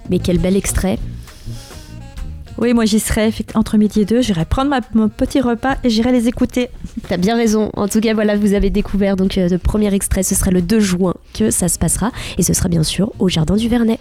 Mais quel bel extrait. Oui, moi j'y serai entre midi et 2, j'irai prendre mon petit repas et j'irai les écouter. T'as bien raison. En tout cas, voilà, vous avez découvert donc le premier extrait. Ce sera le 2 juin que ça se passera. Et ce sera bien sûr au Jardin du Vernet.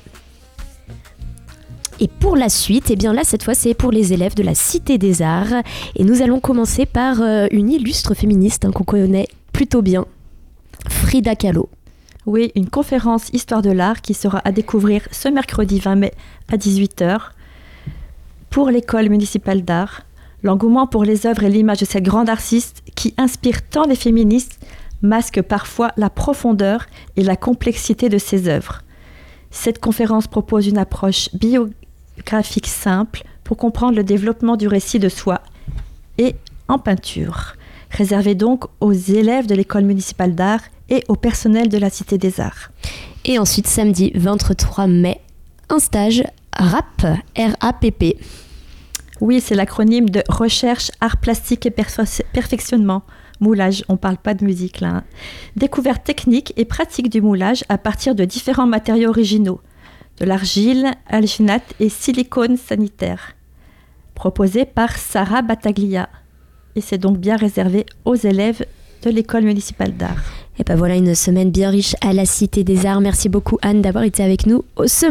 Et pour la suite, eh bien là, cette fois, c'est pour les élèves de la Cité des Arts. Et nous allons commencer par une illustre féministe qu'on connaît plutôt bien, Frida Kahlo. Oui, une conférence Histoire de l'art qui sera à découvrir ce mercredi 20 mai à 18h. Pour l'école municipale d'art, l'engouement pour les œuvres et l'image de cette grande artiste qui inspire tant les féministes masque parfois la profondeur et la complexité de ses œuvres. Cette conférence propose une approche biographique simple pour comprendre le développement du récit de soi et en peinture, réservée donc aux élèves de l'école municipale d'art et au personnel de la Cité des Arts. Et ensuite, samedi 23 mai, un stage RAP, R-A-P-P. Oui, c'est l'acronyme de Recherche, Art Plastique et Perfectionnement. Moulage, on ne parle pas de musique là. Découverte technique et pratique du moulage à partir de différents matériaux originaux. De l'argile, alginate et silicone sanitaire. Proposé par Sarah Battaglia. Et c'est donc bien réservé aux élèves de l'école municipale d'art. Et ben voilà une semaine bien riche à la Cité des Arts. Merci beaucoup Anne d'avoir été avec nous cet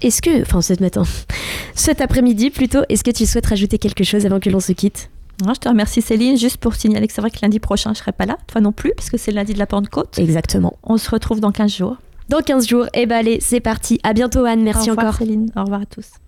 après-midi plutôt. Est-ce que tu souhaites rajouter quelque chose avant que l'on se quitte ? Je te remercie Céline, juste pour signaler que c'est vrai que lundi prochain je ne serai pas là, toi non plus, puisque c'est le lundi de la Pentecôte. Exactement. On se retrouve dans 15 jours. Dans 15 jours, et ben allez, c'est parti. À bientôt Anne, merci encore. Au revoir encore. Céline, au revoir à tous.